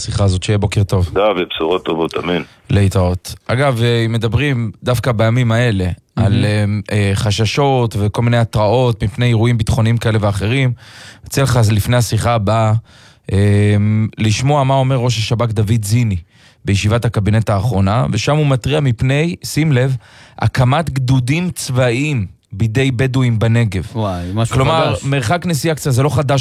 השיחה הזאת, שיהיה בוקר טוב. תודה ובשורות טובות, אמן. להתראות. אגב, אם מדברים דווקא בימים האלה, על חששות וכל מיני התראות מפני אירועים ביטחוניים כאלה ואחרים, אצל לך לפני השיחה הבאה, לשמוע מה אומר ראש השב"כ דוד זיני, בישיבת הקבינט האחרונה, ושם הוא מטריע מפני, שים לב, הקמת גדודים צבאיים בידי בדואים בנגב. וואי, משהו כלומר, חדש. מרחק נסיעה קצת, זה לא חדש